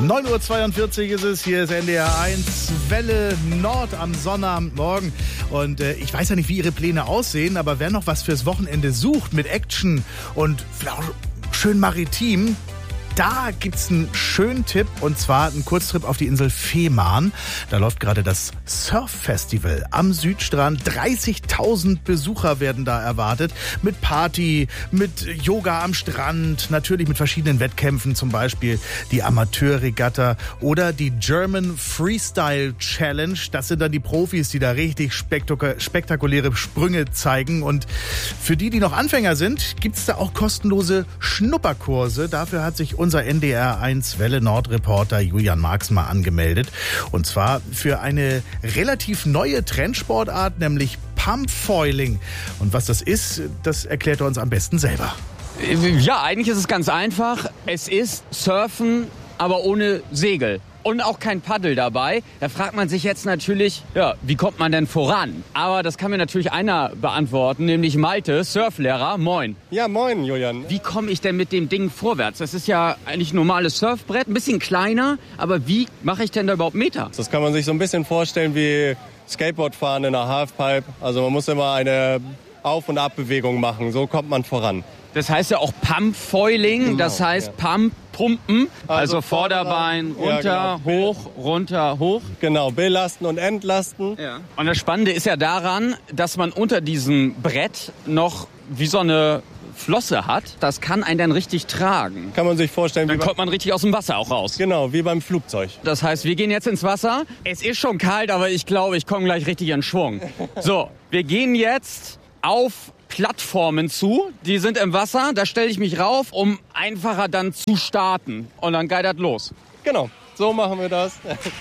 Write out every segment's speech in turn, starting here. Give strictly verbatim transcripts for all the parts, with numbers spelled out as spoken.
neun Uhr zweiundvierzig ist es, hier ist N D R eins Welle Nord am Sonnabendmorgen. Und äh, ich weiß ja nicht, wie Ihre Pläne aussehen, aber wer noch was fürs Wochenende sucht mit Action und vielleicht auch schön maritim, da gibt's einen schönen Tipp, und zwar einen Kurztrip auf die Insel Fehmarn. Da läuft gerade das Surf-Festival am Südstrand. dreißigtausend Besucher werden da erwartet. Mit Party, mit Yoga am Strand, natürlich mit verschiedenen Wettkämpfen, zum Beispiel die Amateurregatta oder die German Freestyle Challenge. Das sind dann die Profis, die da richtig spektak- spektakuläre Sprünge zeigen. Und für die, die noch Anfänger sind, gibt's da auch kostenlose Schnupperkurse. Dafür hat sich unser N D R eins Welle Nord Reporter Julian Marxen mal angemeldet. Und zwar für eine relativ neue Trendsportart, nämlich Pumpfoiling. Und was das ist, das erklärt er uns am besten selber. Ja, eigentlich ist es ganz einfach. Es ist Surfen, aber ohne Segel. Und auch kein Paddel dabei. Da fragt man sich jetzt natürlich, ja, wie kommt man denn voran? Aber das kann mir natürlich einer beantworten, nämlich Malte, Surflehrer. Moin. Ja, moin, Julian. Wie komme ich denn mit dem Ding vorwärts? Das ist ja eigentlich ein normales Surfbrett, ein bisschen kleiner. Aber wie mache ich denn da überhaupt Meter? Das kann man sich so ein bisschen vorstellen wie Skateboardfahren in einer Halfpipe. Also man muss immer eine Auf- und Abbewegung machen. So kommt man voran. Das heißt ja auch Pumpfoiling, Genau, das heißt ja. Pump, Pumpen, also, Also Vorderbein runter, ja, genau. hoch, runter, hoch. Genau, belasten und entlasten. Ja. Und das Spannende ist ja daran, dass man unter diesem Brett noch wie so eine Flosse hat. Das kann einen dann richtig tragen. Kann man sich vorstellen, Dann wie, kommt man richtig aus dem Wasser auch raus. genau, wie beim Flugzeug. Das heißt, wir gehen jetzt ins Wasser. Es ist schon kalt, aber ich glaube, ich komme gleich richtig in Schwung. So, wir gehen jetzt auf Plattformen zu, die sind im Wasser, da stelle ich mich rauf, um einfacher dann zu starten. Und dann geht das los. Genau, so machen wir das.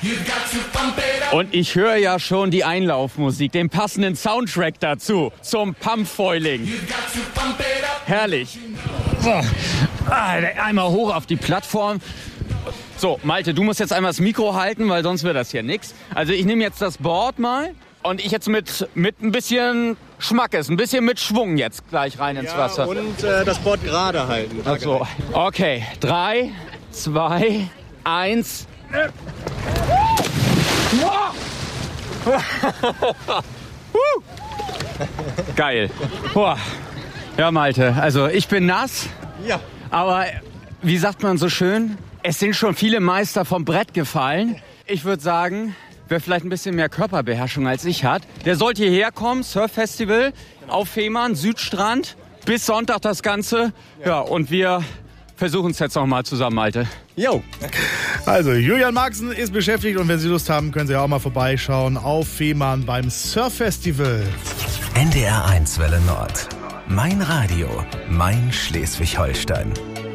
Und ich höre ja schon die Einlaufmusik, den passenden Soundtrack dazu, zum Pumpfoiling. Herrlich. So, ah, einmal hoch auf die Plattform. So, Malte, du musst jetzt einmal das Mikro halten, weil sonst wird das hier nix. Also ich nehme jetzt das Board mal und ich jetzt mit, mit ein bisschen Schmackes, ein bisschen mit Schwung jetzt gleich rein ins Wasser. Und äh, das Board gerade halten. Ach so. Okay, drei, zwei, eins. Geil. Boah. Ja, Malte, also ich bin nass, Ja. aber wie sagt man so schön, es sind schon viele Meister vom Brett gefallen. Ich würde sagen, wer vielleicht ein bisschen mehr Körperbeherrschung als ich hat, der sollte hierher kommen, Surf-Festival auf Fehmarn, Südstrand, bis Sonntag das Ganze. Ja, und wir versuchen es jetzt nochmal zusammen, Malte. Jo. Also, Julian Marxen ist beschäftigt, und wenn Sie Lust haben, können Sie auch mal vorbeischauen auf Fehmarn beim Surf-Festival. N D R eins Welle Nord. Mein Radio, mein Schleswig-Holstein.